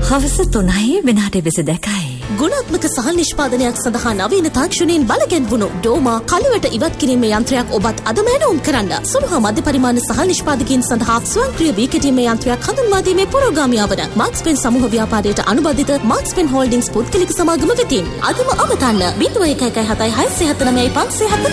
හවස 3 විනාඩි 22යි. ගුණාත්මක සහල් නිෂ්පාදනයක් සඳහා නවීන තාක්ෂණයෙන් බලගැන්වුණු ඩෝමා කලවට ඉවත් කිරීමේ යන්ත්‍රයක් ඔබත් අදම ඇනවුම් කරන්න. සුළු හා මධ්‍ය පරිමාණ සහල් නිෂ්පාදකයන් සඳහා ස්වයංක්‍රීය වී කෙටීමේ යන්ත්‍රයක් හඳුන්වා දීමේ පුරෝගාමියා වන මාක්ස්පෙන් සමූහ ව්‍යාපාරයට අනුබද්ධිත මාක්ස්පෙන් හෝල්ඩින්ග්ස් පුද්ගලික සමාගම වෙතින් අදම අවතන්න 0117 679 579